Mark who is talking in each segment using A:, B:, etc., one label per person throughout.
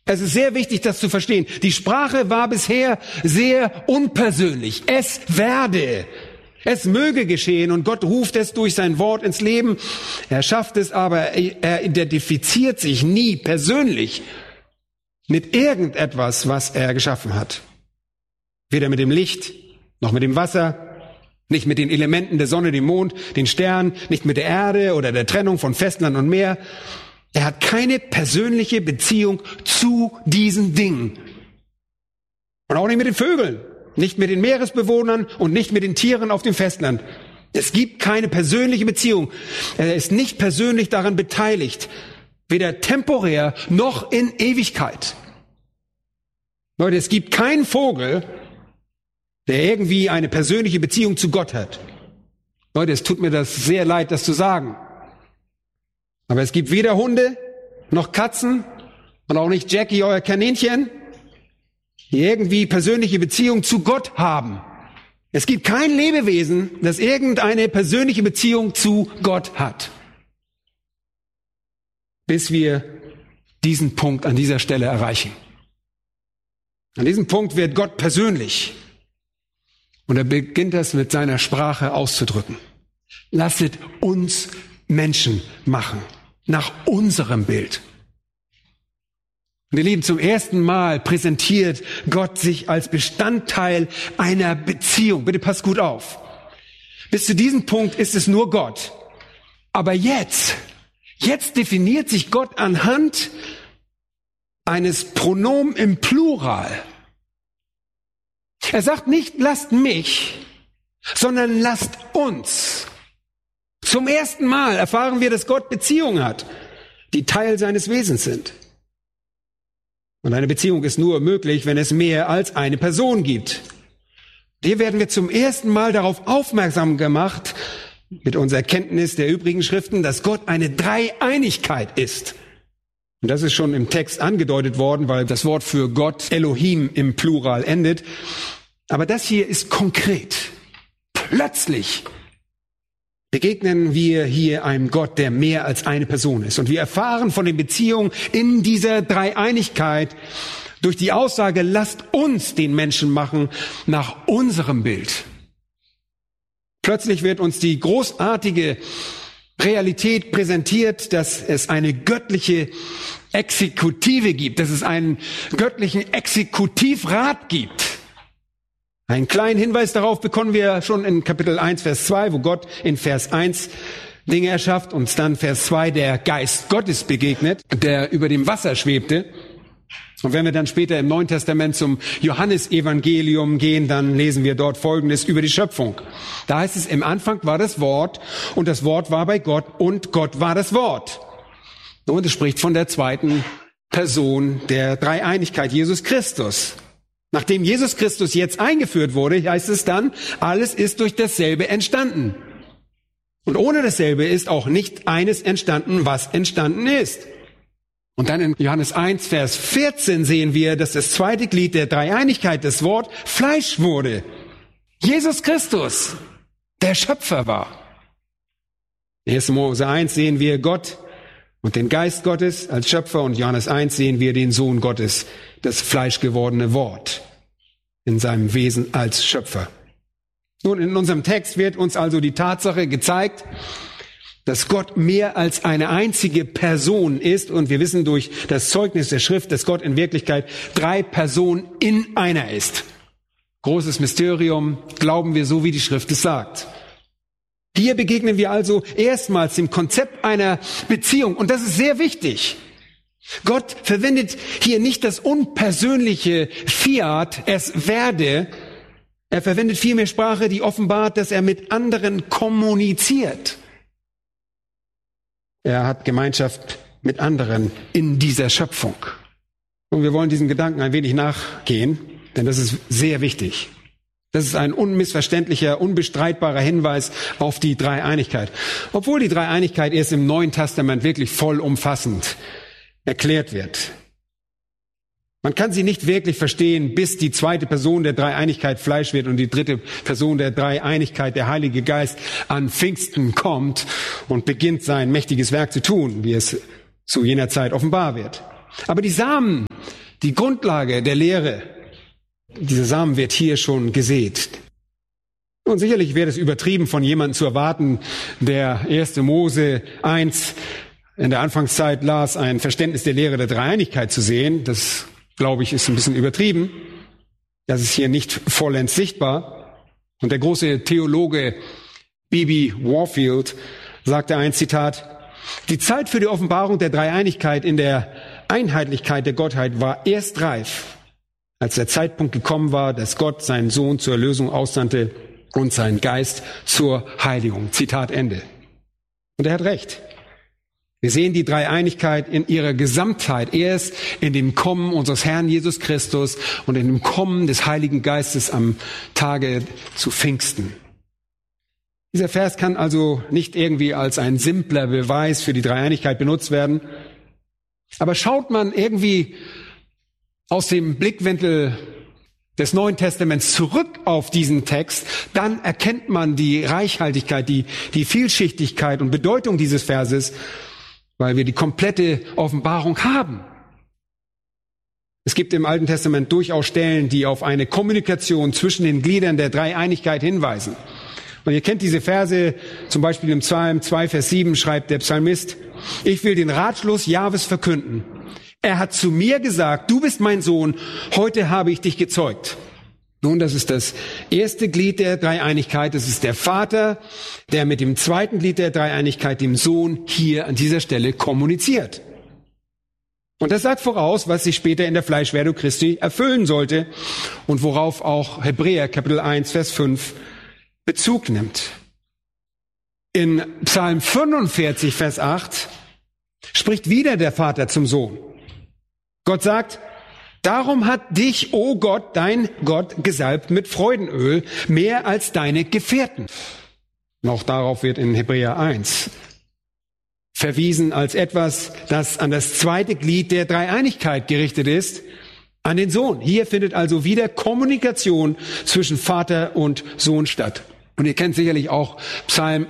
A: Es ist sehr wichtig, das zu verstehen. Die Sprache war bisher sehr unpersönlich. Es werde. Es möge geschehen und Gott ruft es durch sein Wort ins Leben. Er schafft es, aber er identifiziert sich nie persönlich mit irgendetwas, was er geschaffen hat. Weder mit dem Licht, noch mit dem Wasser, nicht mit den Elementen der Sonne, dem Mond, den Sternen, nicht mit der Erde oder der Trennung von Festland und Meer. Er hat keine persönliche Beziehung zu diesen Dingen. Und auch nicht mit den Vögeln, nicht mit den Meeresbewohnern und nicht mit den Tieren auf dem Festland. Es gibt keine persönliche Beziehung. Er ist nicht persönlich daran beteiligt, weder temporär noch in Ewigkeit. Leute, es gibt keinen Vogel, der irgendwie eine persönliche Beziehung zu Gott hat. Leute, es tut mir das sehr leid, das zu sagen. Aber es gibt weder Hunde, noch Katzen und auch nicht Jackie, euer Kaninchen, die irgendwie persönliche Beziehung zu Gott haben. Es gibt kein Lebewesen, das irgendeine persönliche Beziehung zu Gott hat. Bis wir diesen Punkt an dieser Stelle erreichen. An diesem Punkt wird Gott persönlich. Und er beginnt das mit seiner Sprache auszudrücken. Lasset uns Menschen machen, nach unserem Bild. Und ihr Lieben, zum ersten Mal präsentiert Gott sich als Bestandteil einer Beziehung. Bitte passt gut auf. Bis zu diesem Punkt ist es nur Gott. Aber jetzt definiert sich Gott anhand eines Pronomen im Plural. Er sagt nicht, lasst mich, sondern lasst uns. Zum ersten Mal erfahren wir, dass Gott Beziehungen hat, die Teil seines Wesens sind. Und eine Beziehung ist nur möglich, wenn es mehr als eine Person gibt. Hier werden wir zum ersten Mal darauf aufmerksam gemacht, mit unserer Kenntnis der übrigen Schriften, dass Gott eine Dreieinigkeit ist. Und das ist schon im Text angedeutet worden, weil das Wort für Gott Elohim im Plural endet. Aber das hier ist konkret. Plötzlich begegnen wir hier einem Gott, der mehr als eine Person ist. Und wir erfahren von den Beziehungen in dieser Dreieinigkeit durch die Aussage, lasst uns den Menschen machen nach unserem Bild. Plötzlich wird uns die großartige Realität präsentiert, dass es eine göttliche Exekutive gibt, dass es einen göttlichen Exekutivrat gibt. Einen kleinen Hinweis darauf bekommen wir schon in Kapitel 1, Vers 2, wo Gott in Vers 1 Dinge erschafft und dann Vers 2 der Geist Gottes begegnet, der über dem Wasser schwebte. Und wenn wir dann später im Neuen Testament zum Johannesevangelium gehen, dann lesen wir dort Folgendes über die Schöpfung. Da heißt es, im Anfang war das Wort und das Wort war bei Gott und Gott war das Wort. Und es spricht von der zweiten Person der Dreieinigkeit, Jesus Christus. Nachdem Jesus Christus jetzt eingeführt wurde, heißt es dann, alles ist durch dasselbe entstanden. Und ohne dasselbe ist auch nicht eines entstanden, was entstanden ist. Und dann in Johannes 1, Vers 14 sehen wir, dass das zweite Glied der Dreieinigkeit, das Wort, Fleisch wurde. Jesus Christus, der Schöpfer war. In 1. Mose 1 sehen wir Gott und den Geist Gottes als Schöpfer und Johannes 1 sehen wir den Sohn Gottes, das fleischgewordene Wort in seinem Wesen als Schöpfer. Nun, in unserem Text wird uns also die Tatsache gezeigt, dass Gott mehr als eine einzige Person ist und wir wissen durch das Zeugnis der Schrift, dass Gott in Wirklichkeit 3 Personen in einer ist. Großes Mysterium, glauben wir so, wie die Schrift es sagt. Hier begegnen wir also erstmals dem Konzept einer Beziehung und das ist sehr wichtig. Gott verwendet hier nicht das unpersönliche Fiat, es werde. Er verwendet vielmehr Sprache, die offenbart, dass er mit anderen kommuniziert. Er hat Gemeinschaft mit anderen in dieser Schöpfung. Und wir wollen diesem Gedanken ein wenig nachgehen, denn das ist sehr wichtig. Das ist ein unmissverständlicher, unbestreitbarer Hinweis auf die Dreieinigkeit. Obwohl die Dreieinigkeit erst im Neuen Testament wirklich vollumfassend erklärt wird. Man kann sie nicht wirklich verstehen, bis die zweite Person der Dreieinigkeit Fleisch wird und die dritte Person der Dreieinigkeit, der Heilige Geist, an Pfingsten kommt und beginnt sein mächtiges Werk zu tun, wie es zu jener Zeit offenbar wird. Aber die Samen Die Grundlage der Lehre, dieser Samen wird hier schon gesät. Und sicherlich wäre es übertrieben, von jemandem zu erwarten, der 1. Mose 1 in der Anfangszeit las, ein Verständnis der Lehre der Dreieinigkeit zu sehen. Das, glaube ich, ist ein bisschen übertrieben. Das ist hier nicht vollends sichtbar. Und der große Theologe B.B. Warfield sagte ein Zitat: Die Zeit für die Offenbarung der Dreieinigkeit in der Einheitlichkeit der Gottheit war erst reif, als der Zeitpunkt gekommen war, dass Gott seinen Sohn zur Erlösung aussandte und seinen Geist zur Heiligung. Zitat Ende. Und er hat recht. Wir sehen die Dreieinigkeit in ihrer Gesamtheit erst in dem Kommen unseres Herrn Jesus Christus und in dem Kommen des Heiligen Geistes am Tage zu Pfingsten. Dieser Vers kann also nicht irgendwie als ein simpler Beweis für die Dreieinigkeit benutzt werden. Aber schaut man irgendwie aus dem Blickwinkel des Neuen Testaments zurück auf diesen Text, dann erkennt man die Reichhaltigkeit, die Vielschichtigkeit und Bedeutung dieses Verses, weil wir die komplette Offenbarung haben. Es gibt im Alten Testament durchaus Stellen, die auf eine Kommunikation zwischen den Gliedern der Dreieinigkeit hinweisen. Und ihr kennt diese Verse, zum Beispiel im Psalm 2, Vers 7 schreibt der Psalmist: Ich will den Ratschluss Jahwes verkünden. Er hat zu mir gesagt, du bist mein Sohn, heute habe ich dich gezeugt. Nun, das ist das erste Glied der Dreieinigkeit. Das ist der Vater, der mit dem zweiten Glied der Dreieinigkeit, dem Sohn, hier an dieser Stelle kommuniziert. Und das sagt voraus, was sich später in der Fleischwerdung Christi erfüllen sollte und worauf auch Hebräer Kapitel 1, Vers 5 Bezug nimmt. In Psalm 45, Vers 8 spricht wieder der Vater zum Sohn. Gott sagt: Darum hat dich, o Gott, dein Gott, gesalbt mit Freudenöl, mehr als deine Gefährten. Und auch darauf wird in Hebräer 1 verwiesen als etwas, das an das zweite Glied der Dreieinigkeit gerichtet ist, an den Sohn. Hier findet also wieder Kommunikation zwischen Vater und Sohn statt. Und ihr kennt sicherlich auch Psalm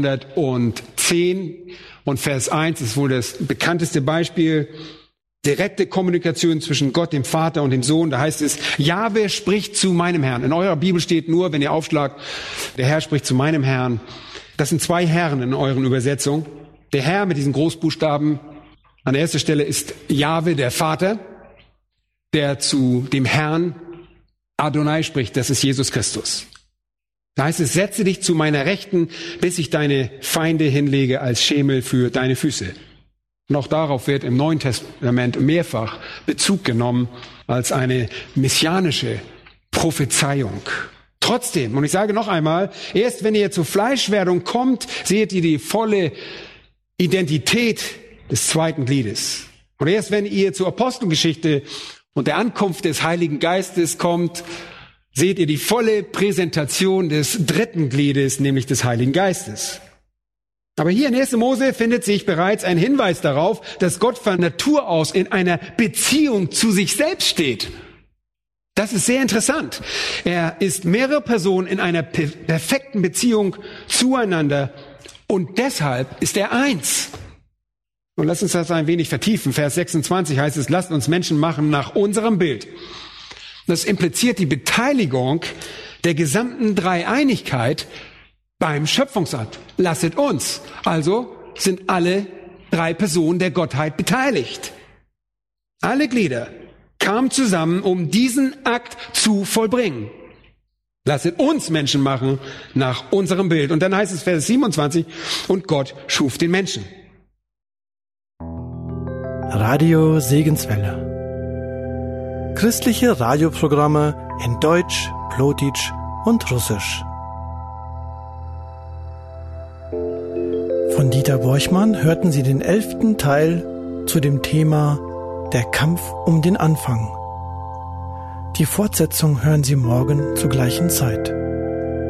A: 110 und Vers 1, das ist wohl das bekannteste Beispiel. Direkte Kommunikation zwischen Gott, dem Vater und dem Sohn. Da heißt es: Jahwe spricht zu meinem Herrn. In eurer Bibel steht nur, wenn ihr aufschlagt, der Herr spricht zu meinem Herrn. Das sind zwei Herren in euren Übersetzungen. Der Herr mit diesen Großbuchstaben. An der ersten Stelle ist Jahwe, der Vater, der zu dem Herrn Adonai spricht. Das ist Jesus Christus. Da heißt es: Setze dich zu meiner Rechten, bis ich deine Feinde hinlege als Schemel für deine Füße. Und auch darauf wird im Neuen Testament mehrfach Bezug genommen als eine messianische Prophezeiung. Trotzdem, und ich sage noch einmal, erst wenn ihr zur Fleischwerdung kommt, seht ihr die volle Identität des zweiten Gliedes. Und erst wenn ihr zur Apostelgeschichte und der Ankunft des Heiligen Geistes kommt, seht ihr die volle Präsentation des dritten Gliedes, nämlich des Heiligen Geistes. Aber hier in 1. Mose findet sich bereits ein Hinweis darauf, dass Gott von Natur aus in einer Beziehung zu sich selbst steht. Das ist sehr interessant. Er ist mehrere Personen in einer perfekten Beziehung zueinander und deshalb ist er eins. Und lasst uns das ein wenig vertiefen. Vers 26 heißt es: Lasst uns Menschen machen nach unserem Bild. Das impliziert die Beteiligung der gesamten Dreieinigkeit beim Schöpfungsakt. Lasset uns. Also sind alle drei Personen der Gottheit beteiligt. Alle Glieder kamen zusammen, um diesen Akt zu vollbringen. Lasset uns Menschen machen nach unserem Bild. Und dann heißt es Vers 27, und Gott schuf den Menschen.
B: Radio Segenswelle. Christliche Radioprogramme in Deutsch, Plotitsch und Russisch. Von Dieter Borchmann hörten Sie den 11. Teil zu dem Thema Der Kampf um den Anfang. Die Fortsetzung hören Sie morgen zur gleichen Zeit.